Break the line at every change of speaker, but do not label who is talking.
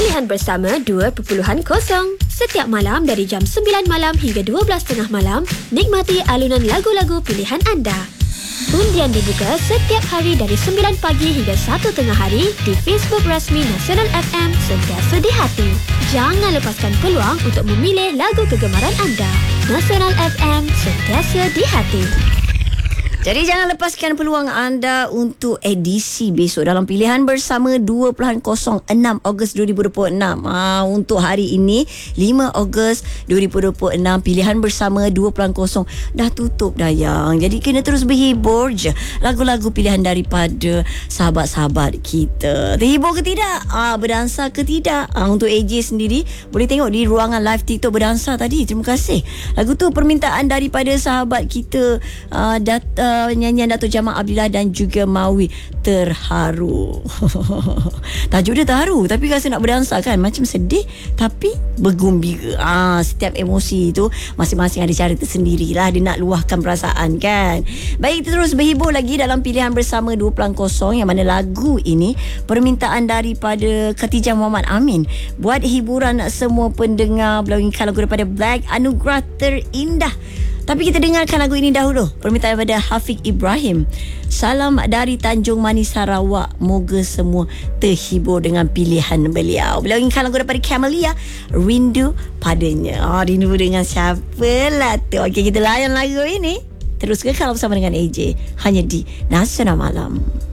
Pilihan Bersama 2.0. Setiap malam dari jam 9 malam hingga 12.30 malam, nikmati alunan lagu-lagu pilihan anda. Undian dibuka setiap hari dari 9 pagi hingga 1 tengah hari di Facebook rasmi Nasional FM, sentiasa di hati. Jangan lepaskan peluang untuk memilih lagu kegemaran anda. Nasional FM, sentiasa di hati.
Jadi jangan lepaskan peluang anda untuk edisi besok dalam Pilihan Bersama 2.06 Ogos 2026. Untuk hari ini 5 Ogos 2026, Pilihan Bersama 2.0 dah tutup dah yang. Jadi kena terus berhibur je lagu-lagu pilihan daripada sahabat-sahabat kita. Terhibur ke tidak? Berdansa ke tidak? Untuk AJ sendiri boleh tengok di ruangan live TikTok berdansa tadi. Terima kasih. Lagu tu permintaan daripada sahabat kita, nyanyian Dato' Jamal Abdillah dan juga Mawi, Terharu. Tajuk dia terharu tapi rasa nak berdansa kan, macam sedih tapi bergembira. Setiap emosi tu masing-masing ada cara tersendiri lah dia nak luahkan perasaan kan. Baik, terus berhibur lagi dalam Pilihan Bersama 2.0, yang mana lagu ini permintaan daripada Khatijah Muhammad Amin buat hiburan semua pendengar. Berlawingkan lagu daripada Black, Anugerah Terindah. Tapi kita dengarkan lagu ini dahulu. Permintaan daripada Hafiq Ibrahim. Salam dari Tanjung Manis, Sarawak. Moga semua terhibur dengan pilihan beliau. Beliau inginkan lagu daripada Camelia, Rindu Padanya. Rindu dengan siapa lah tu. Okey, kita layan lagu ini. Terus kekal bersama dengan AJ hanya di Nasional Malam.